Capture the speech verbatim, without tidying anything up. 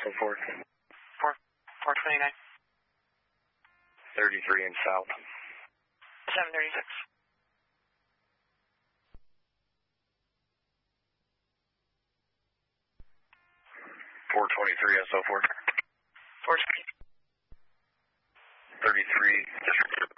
so forth. four, four twenty-nine. thirty-three and south. seven thirty-six. four twenty-three and so forth. four twenty. thirty-three,